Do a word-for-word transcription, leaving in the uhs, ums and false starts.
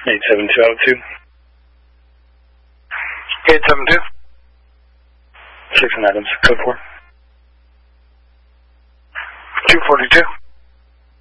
eight seven two out two. eight seven two. six on Adams, code four. two forty-two.